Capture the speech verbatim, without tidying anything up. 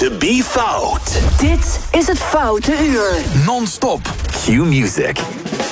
to be fout. Dit is het Foute Uur. Non-stop. Q Music.